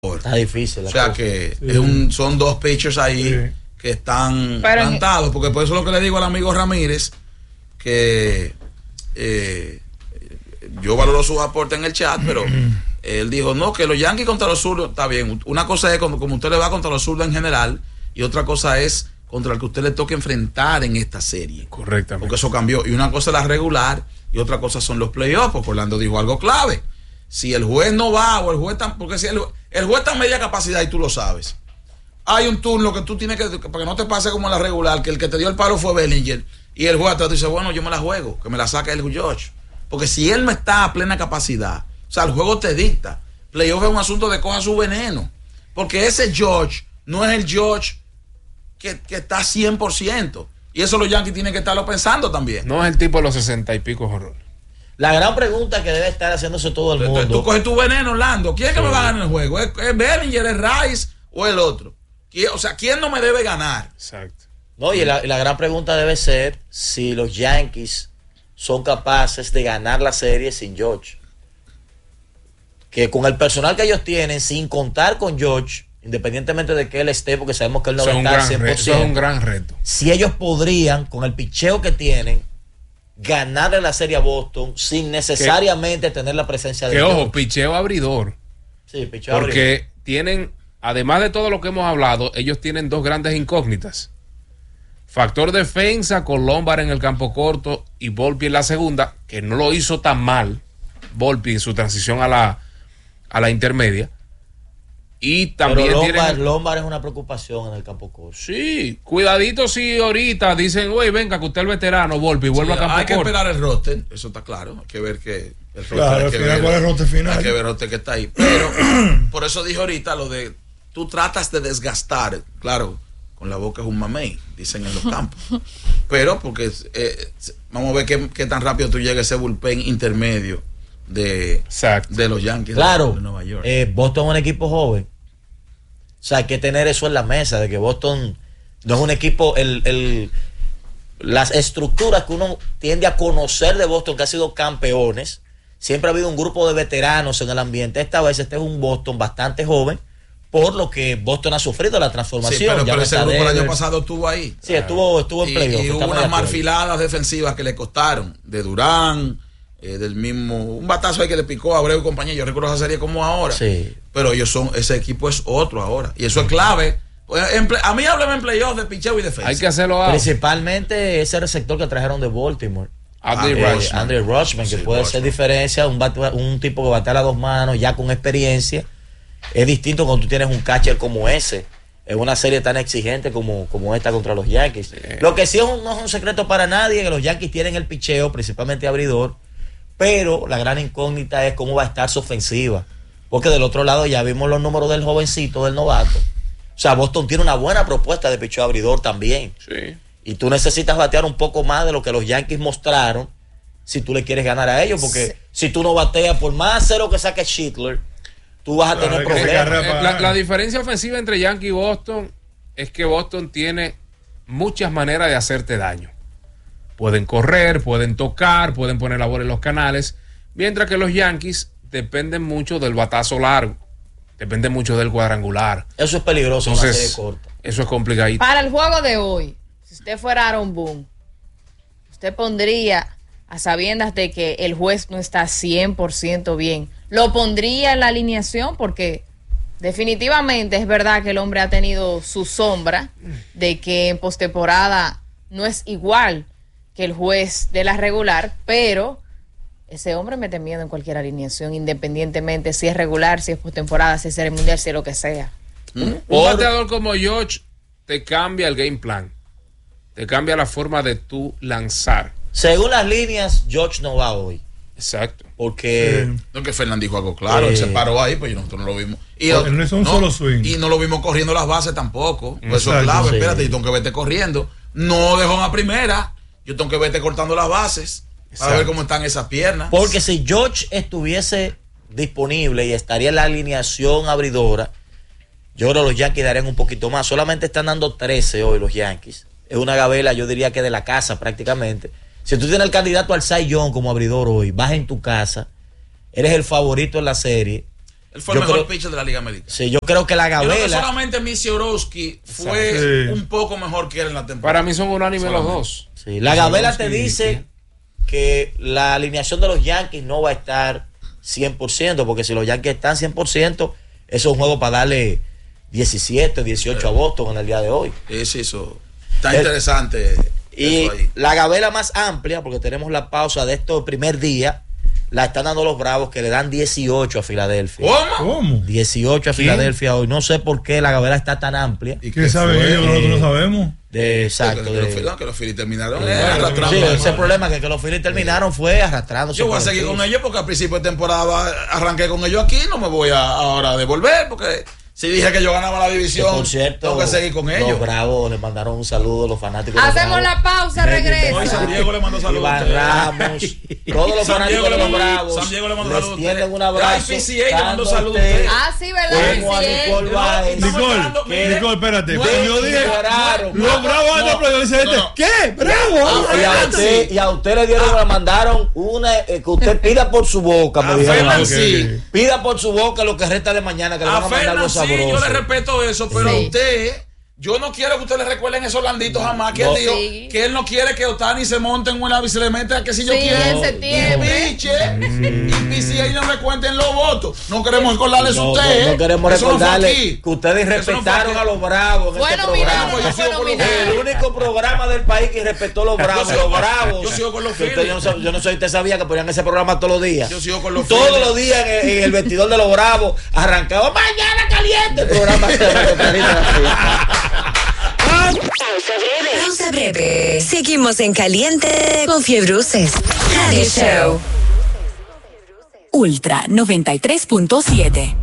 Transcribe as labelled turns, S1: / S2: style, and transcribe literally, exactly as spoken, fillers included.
S1: Está difícil.
S2: O sea cosa. que sí. es un, son dos pitchers ahí sí. que están Pero plantados, en... porque por eso es lo que le digo al amigo Ramírez, que eh, yo valoro sus aportes en el chat, pero él dijo, no, que los Yankees contra los zurdos, está bien, una cosa es como, como usted le va contra los zurdos en general, y otra cosa es contra el que usted le toque enfrentar en esta serie.
S3: Correctamente.
S2: Porque eso cambió, y una cosa es la regular, y otra cosa son los playoffs, porque Orlando dijo algo clave. Si el juez no va, o el juez está, porque si el, el juez está a media capacidad y tú lo sabes, hay un turno que tú tienes que, para que no te pase como en la regular, que el que te dio el palo fue Bellinger, y el juez te dice, bueno, yo me la juego, que me la saque el George. Porque si él no está a plena capacidad, o sea, el juego te dicta. Playoff es un asunto de coja su veneno. Porque ese George no es el George que, que está cien por ciento. Y eso los Yankees tienen que estarlo pensando también.
S3: No es el tipo de los sesenta y pico horror.
S1: La gran pregunta que debe estar haciéndose todo el mundo.
S2: Tú, tú coges tu veneno, Orlando. ¿Quién es que sí. me va a ganar el juego? ¿Es, es Bellinger, es Rice o el otro? O sea, ¿quién no me debe ganar?
S3: Exacto.
S1: No, y la, la gran pregunta debe ser si los Yankees son capaces de ganar la serie sin George. Que con el personal que ellos tienen, sin contar con George, independientemente de que él esté, porque sabemos que él no va a estar cien por ciento.
S3: Eso es un gran reto.
S1: Si ellos podrían, con el picheo que tienen, ganarle la serie a Boston sin necesariamente que, tener la presencia de
S3: que
S1: George.
S3: Ojo, picheo abridor.
S1: Sí, picheo
S3: porque
S1: abridor.
S3: Porque tienen, además de todo lo que hemos hablado, ellos tienen dos grandes incógnitas. Factor defensa con Lombard en el campo corto y Volpi en la segunda, que no lo hizo tan mal Volpi en su transición a la, a la intermedia. Y también
S1: Pero Lombard,
S3: tienen...
S1: Lombard es una preocupación en el campo corto.
S3: Sí, cuidadito si ahorita dicen, güey, venga, que usted es el veterano, Volpi, vuelva sí, a campo
S2: hay
S3: corto.
S2: Hay que esperar el roster, eso está claro. Hay que ver que el roster,
S4: claro,
S2: hay que
S4: final,
S2: ver,
S4: cuál es el roster final.
S2: Hay que ver el roster que está ahí. Pero, por eso dije ahorita lo de, tú tratas de desgastar, claro, con la boca es un mamey, dicen en los campos. Pero porque eh, vamos a ver qué, qué tan rápido tú llegas a ese bullpen intermedio de, de los Yankees
S1: claro,
S2: de, de Nueva York.
S1: Eh, Boston es un equipo joven. O sea, hay que tener eso en la mesa, de que Boston no es un equipo, el, el, las estructuras que uno tiende a conocer de Boston, que ha sido campeones, siempre ha habido un grupo de veteranos en el ambiente. Esta vez este es un Boston bastante joven, por lo que Boston ha sufrido la transformación.
S2: Sí, pero, pero ese grupo el año pasado estuvo ahí.
S1: Sí, estuvo, estuvo en playoff.
S2: Y, y hubo unas marfiladas defensivas que le costaron, de Durán, eh, del mismo, un batazo ahí que le picó a Abreu y compañía. Yo recuerdo esa serie como ahora.
S1: Sí.
S2: Pero ellos son, ese equipo es otro ahora. Y eso es clave. En, a mí háblame en playoff de picheo y defensa.
S3: Hay que hacerlo ahora.
S1: Principalmente ese receptor que trajeron de Baltimore.
S3: Andrew
S1: eh,
S3: Rutschman.
S1: Andrew Rutschman, que
S2: sí,
S1: puede
S2: Rutschman.
S1: hacer diferencia. Un, bat, un tipo que batea a las dos manos, ya con experiencia. Es distinto cuando tú tienes un catcher como ese en una serie tan exigente como, como esta contra los Yankees. Sí. Lo que sí es un, no es un secreto para nadie, que los Yankees tienen el picheo, principalmente abridor, pero la gran incógnita es cómo va a estar su ofensiva, porque del otro lado ya vimos los números del jovencito, del novato. O sea, Boston tiene una buena propuesta de picheo abridor también.
S3: Sí.
S1: Y tú necesitas batear un poco más de lo que los Yankees mostraron si tú le quieres ganar a ellos, porque sí. si tú no bateas, por más cero que saque Schindler, tú vas a
S4: claro,
S1: tener problemas.
S3: La, la diferencia ofensiva entre Yankee y Boston es que Boston tiene muchas maneras de hacerte daño. Pueden correr, pueden tocar, pueden poner la bola en los canales, mientras que los Yankees dependen mucho del batazo largo, dependen mucho del cuadrangular.
S1: Eso es peligroso.
S3: Entonces,
S1: una serie corta.
S3: Eso es complicadito.
S5: Para el juego de hoy, si usted fuera Aaron Boone, usted pondría, a sabiendas de que el juez no está cien por ciento bien, lo pondría en la alineación, porque definitivamente es verdad que el hombre ha tenido su sombra de que en postemporada no es igual que el juez de la regular, pero ese hombre mete miedo en cualquier alineación, independientemente si es regular, si es postemporada, si es serie mundial, si es lo que sea.
S3: Mm. Un Por... bateador como George te cambia el game plan, te cambia la forma de tú lanzar.
S1: Según las líneas, George no va hoy.
S3: Exacto.
S1: Porque
S2: sí. no, que Fernández dijo algo claro, eh, él se paró ahí, pues nosotros no lo vimos. Y
S4: él no es un
S2: no,
S4: solo swing.
S2: Y no lo vimos corriendo las bases tampoco. Pues eso es clave, sí. espérate, yo tengo que verte corriendo. No dejó en la primera, yo tengo que verte cortando las bases para Exacto. ver cómo están esas piernas.
S1: Porque si George estuviese disponible y estaría en la alineación abridora, yo creo que los Yankees darían un poquito más. Solamente están dando trece hoy los Yankees. Es una gabela, yo diría que de la casa prácticamente. Si tú tienes el candidato al Cy Young como abridor hoy, vas en tu casa, eres el favorito en la serie,
S2: Él fue
S1: Yo
S2: el mejor
S1: creo-
S2: pitcher de la Liga Americana.
S1: Sí, yo creo que la
S2: Yo creo que
S1: Gabela.
S2: solamente Misiorowski fue
S4: Sí.
S2: un poco mejor que él en la temporada.
S3: Para mí son unánimes los
S2: Solamente.
S3: dos.
S1: Sí, la Gabela te
S4: Misiorowski,
S1: dice que la alineación de los Yankees no va a estar cien por ciento, porque si los Yankees están cien por ciento, eso es un juego para darle diecisiete, dieciocho a Boston en el día de hoy.
S2: Sí, sí, eso. Está
S1: El-
S2: interesante.
S1: Y
S2: eso ahí.
S1: la Gabela más amplia, porque tenemos la pausa de estos primer día, la están dando los Bravos, que le dan dieciocho a Filadelfia.
S2: ¿Cómo?
S4: ¿Cómo?
S1: dieciocho a
S3: ¿Quién?
S1: Filadelfia hoy. No sé por qué la Gabela está tan amplia.
S2: ¿Y
S4: ¿Qué saben
S2: fue?
S4: ellos? Nosotros no sabemos.
S1: De, exacto.
S2: Que, que,
S1: de-
S2: los, no, que los Phillies terminaron
S1: Sí,
S2: eh, arrastrando.
S1: sí, ese problema que, que los Phillies terminaron fue arrastrándose.
S2: Yo voy a
S1: por el
S2: seguir
S1: piso.
S2: con ellos porque al principio de temporada arranqué con ellos aquí. No me voy a ahora a devolver porque si dije que yo ganaba la
S1: Que,
S2: división,
S1: por cierto,
S2: tengo que seguir con ellos.
S1: los Bravos le mandaron un saludo a los fanáticos. de los
S5: Hacemos
S1: Bravos.
S5: la pausa,
S1: Desde-
S5: regresa.
S2: Hoy San Diego le mandó saludos.
S1: Iván Ramos, todos los
S2: San
S1: fanáticos
S2: Diego
S1: de
S2: le
S1: los
S2: mandó-
S1: Bravos
S2: San Diego le mandó
S1: les
S2: saludos a
S1: tienden
S2: ustedes.
S1: un abrazo.
S2: La I P C A le mandó
S1: tanto
S2: saludos a
S1: usted
S2: ustedes.
S5: Ah, sí, ¿verdad?
S1: como a
S5: Sí,
S1: Nicole
S5: es.
S1: Báez.
S2: Estamos
S4: Nicole,
S2: hablando- mire,
S4: Nicole, espérate.
S2: no,
S4: Cuando yo dije,
S1: Lloraron.
S4: los bravos
S2: no,
S4: andan, pero dice este,
S2: no.
S4: ¿qué? ¡Bravo!
S1: Y a, usted, y a usted le dieron, le mandaron una eh, que usted pida por su boca. Me
S2: A
S1: dijeron.
S2: Fernan
S4: ok,
S2: sí.
S4: ok.
S1: Pida por su boca lo que resta de mañana, que le
S2: A
S1: van a mandar
S2: Fernan
S1: algo
S2: sí,
S1: sabroso.
S2: yo le respeto eso, pero a
S5: Sí.
S2: usted, yo no quiero que usted le recuerden esos landitos jamás. Que
S1: No.
S2: él dijo
S5: Sí.
S2: que él no quiere que Otani se monte en una bicicleta, que si yo
S5: Sí,
S2: quiero.
S5: en septiembre.
S2: Y biche, y P C A no me cuenten los votos. No queremos recordarle eso a
S1: No,
S2: usted.
S1: no, no queremos
S2: Eso no fue
S1: recordarle
S2: aquí.
S1: que ustedes
S2: Eso no fue
S1: respetaron
S2: aquí.
S1: a los Bravos en
S5: Fue
S1: este
S5: nominado,
S1: programa.
S2: Yo
S5: fue
S2: sigo con los
S5: nominado.
S1: El único programa del país que respetó a los Bravos.
S2: sigo
S1: Los
S2: con-
S1: Bravos.
S2: yo sigo con los
S1: Que usted- yo, no,
S2: Phillies.
S1: sab- yo no sé si usted sabía que ponían ese programa todos los días.
S2: Yo sigo con los
S1: Todos
S2: Phillies.
S1: los días en, en el vestidor de los Bravos arrancaba mañana caliente el programa.
S6: Pausa breve. Pausa breve. Seguimos en caliente con Fiebruces. Radio Show.
S7: Ultra noventa y tres punto siete.